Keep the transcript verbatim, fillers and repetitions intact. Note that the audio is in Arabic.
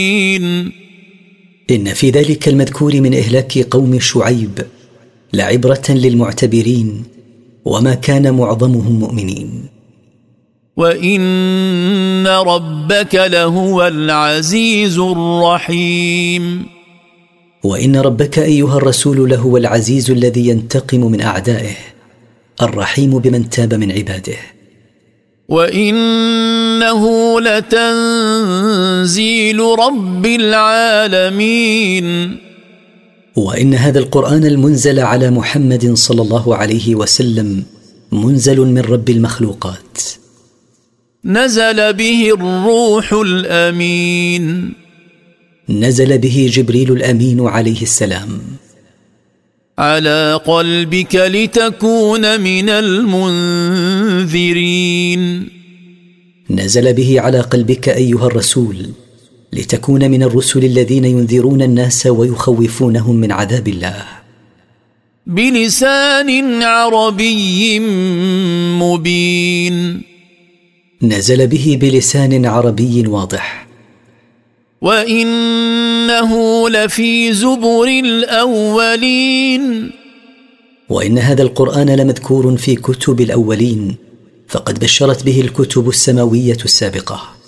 إن في ذلك المذكور من إهلاك قوم شعيب لعبرة للمعتبرين، وما كان معظمهم مؤمنين. وإن ربك لهو العزيز الرحيم. وإن ربك أيها الرسول لهو العزيز الذي ينتقم من أعدائه، الرحيم بمن تاب من عباده. وإنه لتنزيل رب العالمين. وإن هذا القرآن المنزل على محمد صلى الله عليه وسلم منزل من رب المخلوقات. نزل به الروح الأمين. نزل به جبريل الأمين عليه السلام على قلبك لتكون من المنذرين. نزل به على قلبك أيها الرسول لتكون من الرسل الذين ينذرون الناس ويخوفونهم من عذاب الله. بلسان عربي مبين. نزل به بلسان عربي واضح. وإنه لفي زبر الأولين. وإن هذا القرآن لمذكور في كتب الأولين، فقد بشرت به الكتب السماوية السابقة.